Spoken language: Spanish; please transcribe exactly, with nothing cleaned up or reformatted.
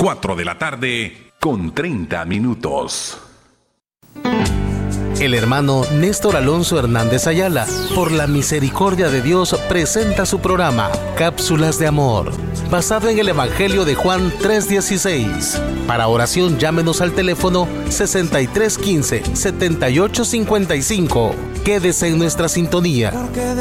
cuatro de la tarde con treinta minutos. El hermano Néstor Alonso Hernández Ayala, por la misericordia de Dios, presenta su programa Cápsulas de Amor, basado en el Evangelio de Juan tres dieciséis. Para oración, llámenos al teléfono sesenta y tres quince, setenta y ocho cincuenta y cinco. Quédese en nuestra sintonía.